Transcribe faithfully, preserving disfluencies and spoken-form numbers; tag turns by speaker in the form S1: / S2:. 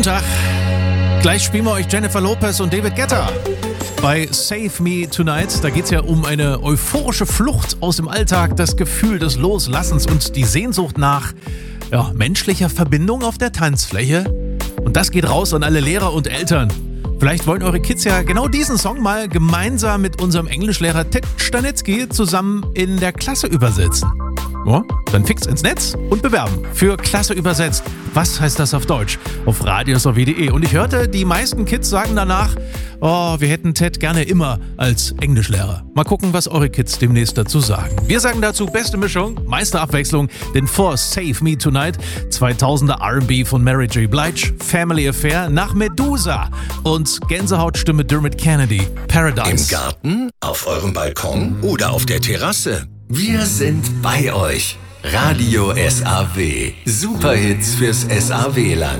S1: Guten Tag. Gleich spielen wir euch Jennifer Lopez und David Guetta bei Save Me Tonight. Da geht es ja um eine euphorische Flucht aus dem Alltag, das Gefühl des Loslassens und die Sehnsucht nach ja, menschlicher Verbindung auf der Tanzfläche. Und das geht raus an alle Lehrer und Eltern. Vielleicht wollen eure Kids ja genau diesen Song mal gemeinsam mit unserem Englischlehrer Ted Stanitzky zusammen in der Klasse übersetzen. Ja, dann fix ins Netz und bewerben für Klasse übersetzt. Was heißt das auf Deutsch? Auf radios punkt w punkt de. Und ich hörte, die meisten Kids sagen danach, oh, wir hätten Ted gerne immer als Englischlehrer. Mal gucken, was eure Kids demnächst dazu sagen. Wir sagen dazu beste Mischung, meiste Abwechslung, denn vor Save Me Tonight zweitausender R and B von Mary J. Blige, Family Affair nach Medusa und Gänsehautstimme Dermot Kennedy, Paradise.
S2: Im Garten, auf eurem Balkon oder auf der Terrasse. Wir sind bei euch. Radio S A W. Superhits fürs S A W-Land.